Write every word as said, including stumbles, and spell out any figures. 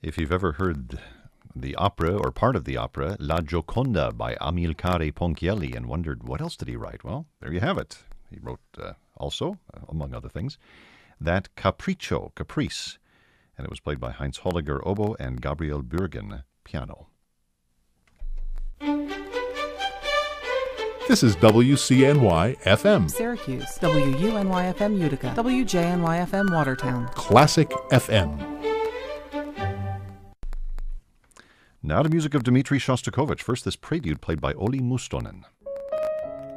If you've ever heard the opera or part of the opera La Gioconda by Amilcare Ponchielli and wondered what else did he write, well, there you have it. He wrote uh, also, uh, among other things, that Capriccio, Caprice, and it was played by Heinz Holliger oboe and Gabriel Bürgen piano. This is W C N Y F M Syracuse, W U N Y F M Utica, W J N Y F M Watertown, Classic F M. Now to music of Dmitri Shostakovich. First, this prelude played by Olli Mustonen.